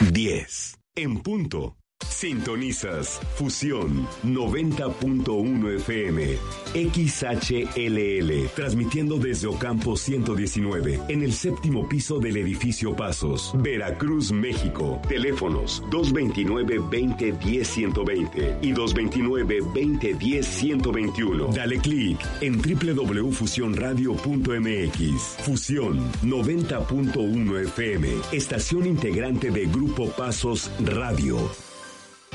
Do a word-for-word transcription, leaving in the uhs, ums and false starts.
diez. En punto. Sintonizas Fusión noventa punto uno F M, X H L L, transmitiendo desde Ocampo ciento diecinueve, en el séptimo piso del edificio Pasos, Veracruz, México. Teléfonos dos veintinueve, veinte, diez, ciento veinte y dos veintinueve, veinte, diez, ciento veintiuno. Dale clic en doble u doble u doble u punto fusión radio punto m x. Fusión noventa punto uno F M, estación integrante de Grupo Pasos Radio.